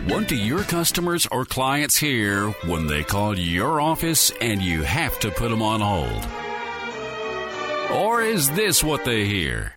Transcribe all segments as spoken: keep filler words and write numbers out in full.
What do your customers or clients hear when they call your office and you have to put them on hold? Or is this what they hear?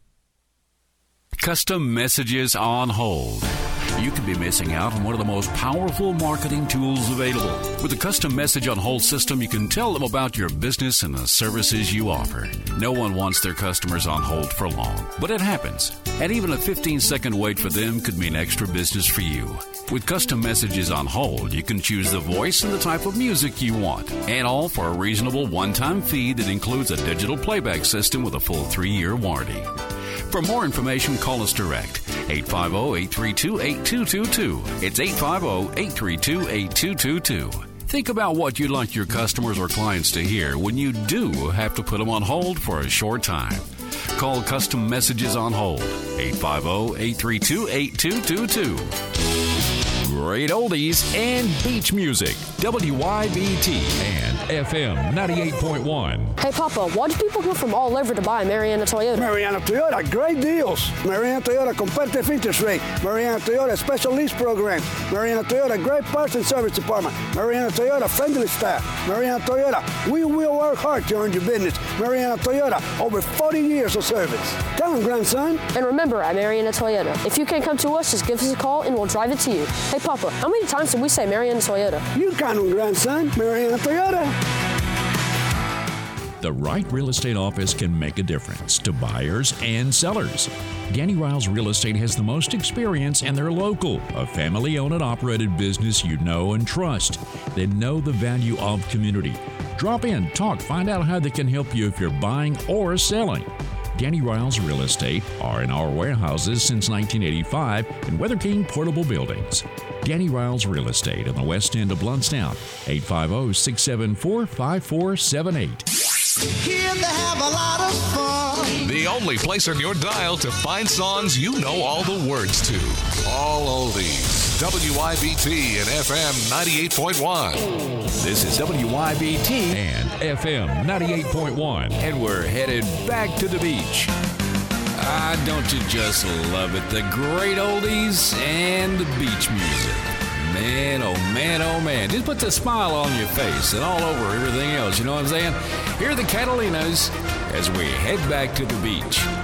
Custom messages on hold. You could be missing out on one of the most powerful marketing tools available. With the custom message on hold system, you can tell them about your business and the services you offer. No one wants their customers on hold for long, but it happens. And even a fifteen second wait for them could mean extra business for you. With custom messages on hold, you can choose the voice and the type of music you want, and all for a reasonable one-time fee that includes a digital playback system with a full three-year warranty. For more information, call us direct. eight five zero, eight three two, eight two two two. It's eight five zero, eight three two, eight two two two. Think about what you'd like your customers or clients to hear when you do have to put them on hold for a short time. Call Custom Messages on Hold, eight five zero, eight three two, eight two two two. Great oldies and beach music. W Y B T and F M ninety-eight point one. Hey, Papa, why do people come from all over to buy Mariana Toyota? Mariana Toyota, great deals. Mariana Toyota, competitive interest rate. Mariana Toyota, special lease program. Mariana Toyota, great parts and service department. Mariana Toyota, friendly staff. Mariana Toyota, we will work hard to earn your business. Mariana Toyota, over forty years of service. Tell them, grandson. And remember, at Mariana Toyota, if you can't come to us, just give us a call and we'll drive it to you. Hey, Papa, how many times did we say Mariana Toyota? You count them, grandson. Mariana Toyota. The right real estate office can make a difference to buyers and sellers. Danny Riles Real Estate has the most experience, and they're local, a family-owned and operated business you know and trust. They know the value of community. Drop in, talk, find out how they can help you if you're buying or selling. Danny Riles Real Estate are in our warehouses since nineteen eighty-five in Weather King Portable Buildings. Danny Riles Real Estate in the west end of Blountstown, eight five zero, six seven four, five four seven eight. Here they have a lot of fun. The only place on your dial to find songs you know all the words to. All oldies. W Y B T and F M ninety-eight point one. This is W Y B T and F M ninety-eight point one. And we're headed back to the beach. Ah, don't you just love it? The great oldies and the beach music. Man, oh man, oh man. Just puts a smile on your face and all over everything else, you know what I'm saying? Here are the Catalinas as we head back to the beach.